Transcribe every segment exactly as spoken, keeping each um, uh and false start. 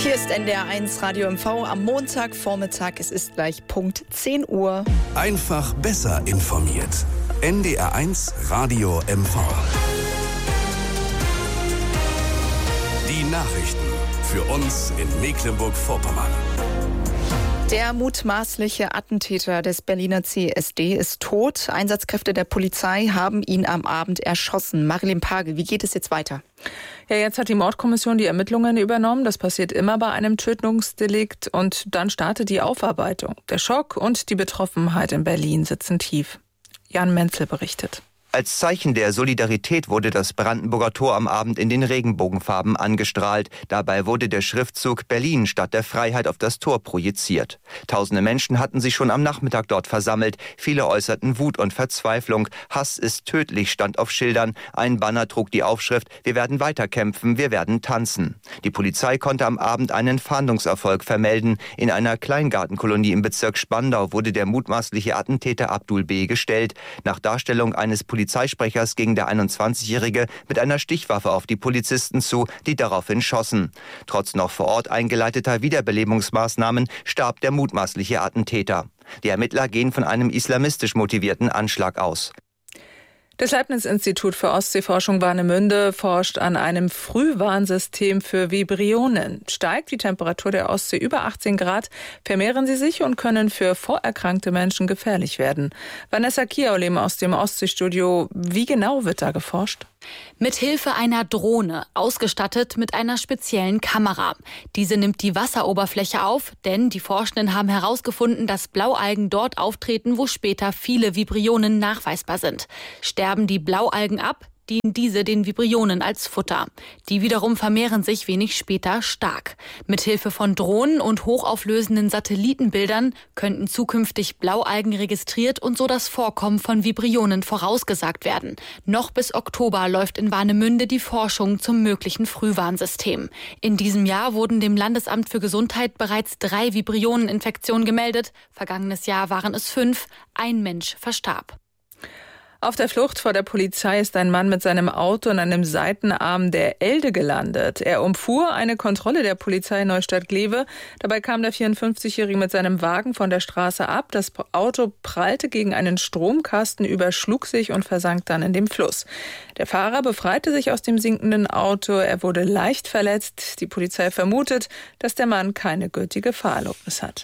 Hier ist N D R eins Radio M V am Montagvormittag. Es ist gleich Punkt zehn Uhr. Einfach besser informiert. N D R eins Radio M V. Die Nachrichten für uns in Mecklenburg-Vorpommern. Der mutmaßliche Attentäter des Berliner C S D ist tot. Einsatzkräfte der Polizei haben ihn am Abend erschossen. Marilyn Page, wie geht es jetzt weiter? Ja, jetzt hat die Mordkommission die Ermittlungen übernommen. Das passiert immer bei einem Tötungsdelikt. Und dann startet die Aufarbeitung. Der Schock und die Betroffenheit in Berlin sitzen tief. Jan Menzel berichtet. Als Zeichen der Solidarität wurde das Brandenburger Tor am Abend in den Regenbogenfarben angestrahlt. Dabei wurde der Schriftzug Berlin Stadt der Freiheit auf das Tor projiziert. Tausende Menschen hatten sich schon am Nachmittag dort versammelt. Viele äußerten Wut und Verzweiflung. Hass ist tödlich, stand auf Schildern. Ein Banner trug die Aufschrift: Wir werden weiterkämpfen, wir werden tanzen. Die Polizei konnte am Abend einen Fahndungserfolg vermelden. In einer Kleingartenkolonie im Bezirk Spandau wurde der mutmaßliche Attentäter Abdul B. gestellt. Nach Darstellung eines Polizeisprechers ging der einundzwanzigjährige mit einer Stichwaffe auf die Polizisten zu, die daraufhin schossen. Trotz noch vor Ort eingeleiteter Wiederbelebungsmaßnahmen starb der mutmaßliche Attentäter. Die Ermittler gehen von einem islamistisch motivierten Anschlag aus. Das Leibniz-Institut für Ostseeforschung Warnemünde forscht an einem Frühwarnsystem für Vibrionen. Steigt die Temperatur der Ostsee über achtzehn Grad, vermehren sie sich und können für vorerkrankte Menschen gefährlich werden. Vanessa Kiaulem aus dem Ostseestudio. Wie genau wird da geforscht? Mit Hilfe einer Drohne, ausgestattet mit einer speziellen Kamera. Diese nimmt die Wasseroberfläche auf, denn die Forschenden haben herausgefunden, dass Blaualgen dort auftreten, wo später viele Vibrionen nachweisbar sind. Sterben die Blaualgen ab, dienen diese den Vibrionen als Futter. Die wiederum vermehren sich wenig später stark. Mithilfe von Drohnen und hochauflösenden Satellitenbildern könnten zukünftig Blaualgen registriert und so das Vorkommen von Vibrionen vorausgesagt werden. Noch bis Oktober läuft in Warnemünde die Forschung zum möglichen Frühwarnsystem. In diesem Jahr wurden dem Landesamt für Gesundheit bereits drei Vibrioneninfektionen gemeldet. Vergangenes Jahr waren es fünf. Ein Mensch verstarb. Auf der Flucht vor der Polizei ist ein Mann mit seinem Auto in einem Seitenarm der Elde gelandet. Er umfuhr eine Kontrolle der Polizei Neustadt-Glewe. Dabei kam der vierundfünfzigjährige mit seinem Wagen von der Straße ab. Das Auto prallte gegen einen Stromkasten, überschlug sich und versank dann in dem Fluss. Der Fahrer befreite sich aus dem sinkenden Auto. Er wurde leicht verletzt. Die Polizei vermutet, dass der Mann keine gültige Fahrerlaubnis hat.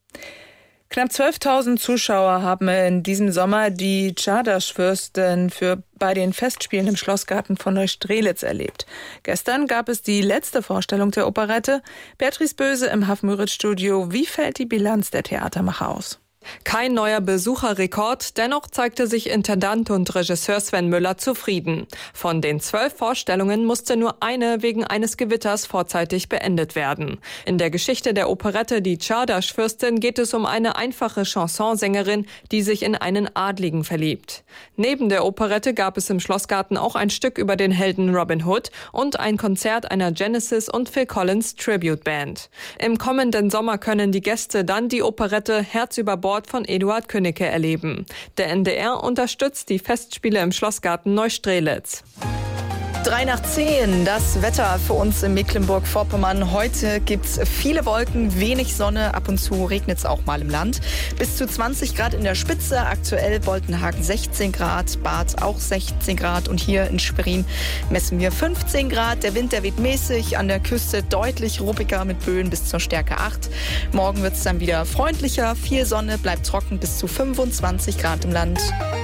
Knapp zwölftausend Zuschauer haben in diesem Sommer die Czardas-Fürstin für bei den Festspielen im Schlossgarten von Neustrelitz erlebt. Gestern gab es die letzte Vorstellung der Operette. Beatrice Böse im Hafenmüritz-Studio. Wie fällt die Bilanz der Theatermacher aus? Kein neuer Besucherrekord, dennoch zeigte sich Intendant und Regisseur Sven Müller zufrieden. Von den zwölf Vorstellungen musste nur eine wegen eines Gewitters vorzeitig beendet werden. In der Geschichte der Operette Die Czardas-Fürstin geht es um eine einfache Chansonsängerin, die sich in einen Adligen verliebt. Neben der Operette gab es im Schlossgarten auch ein Stück über den Helden Robin Hood und ein Konzert einer Genesis und Phil Collins Tribute Band. Im kommenden Sommer können die Gäste dann die Operette Herz über Bord von Eduard Künnecke erleben. Der N D R unterstützt die Festspiele im Schlossgarten Neustrelitz. Drei nach zehn, das Wetter für uns in Mecklenburg-Vorpommern. Heute gibt's viele Wolken, wenig Sonne, ab und zu regnet's auch mal im Land. Bis zu zwanzig Grad in der Spitze, aktuell Boltenhagen sechzehn Grad, Barth auch sechzehn Grad und hier in Schwerin messen wir fünfzehn Grad. Der Wind, der weht mäßig, an der Küste deutlich ruppiger mit Böen bis zur Stärke acht. Morgen wird's dann wieder freundlicher, viel Sonne, bleibt trocken bis zu fünfundzwanzig Grad im Land.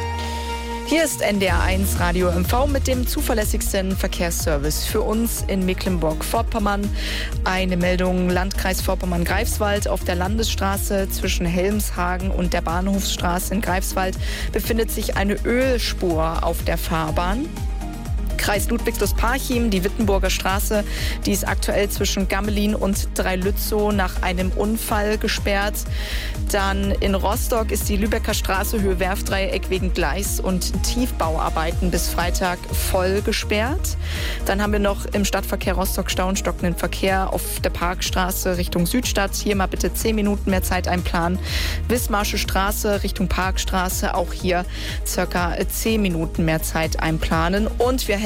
Hier ist N D R eins Radio M V mit dem zuverlässigsten Verkehrsservice für uns in Mecklenburg-Vorpommern. Eine Meldung: Landkreis Vorpommern-Greifswald. Auf der Landesstraße zwischen Helmshagen und der Bahnhofsstraße in Greifswald befindet sich eine Ölspur auf der Fahrbahn. Kreis Ludwigslust-Parchim, die Wittenburger Straße, die ist aktuell zwischen Gammelin und Dreilützow nach einem Unfall gesperrt. Dann in Rostock ist die Lübecker Straße Höhe Werfdreieck wegen Gleis- und Tiefbauarbeiten bis Freitag voll gesperrt. Dann haben wir noch im Stadtverkehr Rostock Stau und stockenden Verkehr auf der Parkstraße Richtung Südstadt. Hier mal bitte zehn Minuten mehr Zeit einplanen. Wismarsche Straße Richtung Parkstraße, auch hier circa zehn Minuten mehr Zeit einplanen. Und wir helfen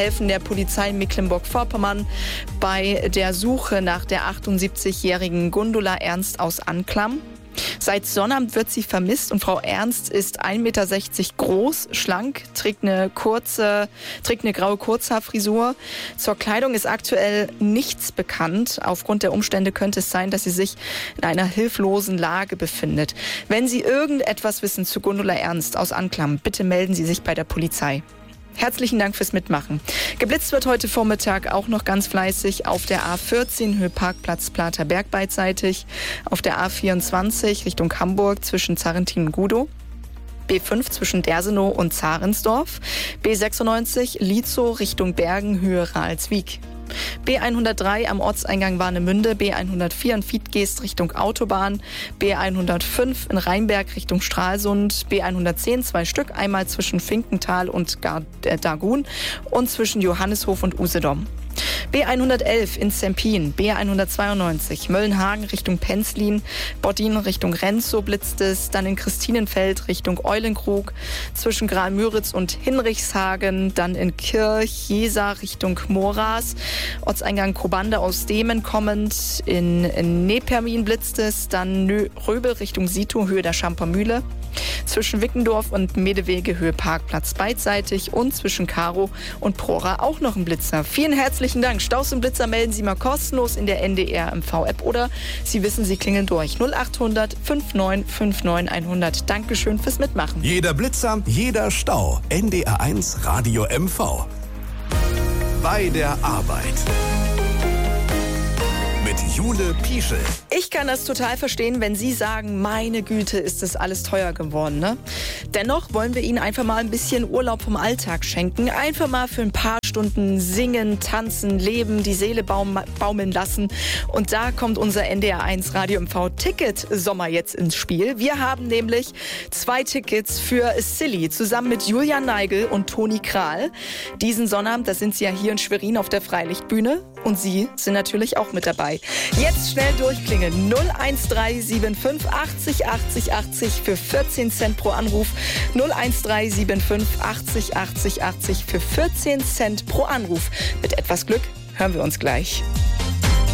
helfen der Polizei Mecklenburg-Vorpommern bei der Suche nach der achtundsiebzigjährigen Gundula Ernst aus Anklam. Seit Sonnabend wird sie vermisst und Frau Ernst ist ein Meter sechzig groß, schlank, trägt eine kurze, trägt eine graue Kurzhaarfrisur. Zur Kleidung ist aktuell nichts bekannt. Aufgrund der Umstände könnte es sein, dass sie sich in einer hilflosen Lage befindet. Wenn Sie irgendetwas wissen zu Gundula Ernst aus Anklam, bitte melden Sie sich bei der Polizei. Herzlichen Dank fürs Mitmachen. Geblitzt wird heute Vormittag auch noch ganz fleißig auf der A vierzehn Höhe Parkplatz Platerberg beidseitig, auf der A vierundzwanzig Richtung Hamburg zwischen Zarrentin und Gudow, B fünf zwischen Dersenow und Zarensdorf, B sechsundneunzig Lietzow Richtung Bergen Höhe Ralswiek. B hundertdrei am Ortseingang Warnemünde, B hundertvier in Vietgeest Richtung Autobahn, B hundertfünf in Rheinberg Richtung Stralsund, B hundertzehn zwei Stück, einmal zwischen Finkenthal und Gar- äh, Dagun und zwischen Johanneshof und Usedom. B hundertelf in Zempin, B hundertzweiundneunzig Möllenhagen Richtung Penzlin, Boddin Richtung Renzow blitzt es, dann in Christinenfeld Richtung Eulenkrug, zwischen Graal-Müritz und Hinrichshagen, dann in Kirch, Jesa Richtung Moras, Ortseingang Kobande aus Demen kommend, in, in Nepermin blitzt es, dann Nö- Röbel Richtung Sito, Höhe der Schampermühle, zwischen Wickendorf und Medewege Höhe Parkplatz beidseitig und zwischen Karo und Prora auch noch ein Blitzer. Vielen herzlichen Dank. Staus und Blitzer melden Sie mal kostenlos in der N D R M V-App oder Sie wissen, Sie klingeln durch. null achthundert neunundfünfzig neunundfünfzig hundert. Dankeschön fürs Mitmachen. Jeder Blitzer, jeder Stau. N D R eins Radio M V. Bei der Arbeit. Mit Jule Pieschel. Ich kann das total verstehen, wenn Sie sagen, meine Güte, ist das alles teuer geworden, ne? Dennoch wollen wir Ihnen einfach mal ein bisschen Urlaub vom Alltag schenken. Einfach mal für ein paar Stunden singen, tanzen, leben, die Seele baum- baumeln lassen. Und da kommt unser N D R eins Radio M V Ticket Sommer jetzt ins Spiel. Wir haben nämlich zwei Tickets für Silly zusammen mit Julian Neigel und Toni Kral. Diesen Sonnabend, da sind Sie ja hier in Schwerin auf der Freilichtbühne. Und Sie sind natürlich auch mit dabei. Jetzt schnell durchklingeln. null eins drei sieben fünf achtzig achtzig achtzig für vierzehn Cent pro Anruf. null eins drei sieben fünf achtzig achtzig achtzig für vierzehn Cent pro Anruf. Mit etwas Glück hören wir uns gleich.